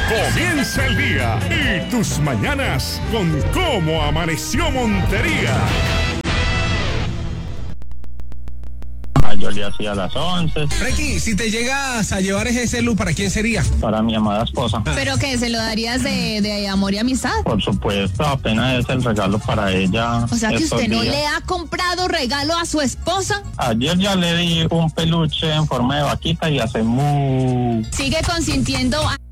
Comienza el día y tus mañanas con Cómo Amaneció Montería. Yo le hacía a las 11. Frequi, si te llegas a llevar ese celu, ¿para quién sería? Para mi amada esposa. ¿Pero qué? ¿Se lo darías de amor y amistad? Por supuesto, apenas es el regalo para ella. O sea que estos usted no días. le ha comprado regalo a su esposa. Ayer ya le di un peluche en forma de vaquita y hace muy... Sigue consintiendo a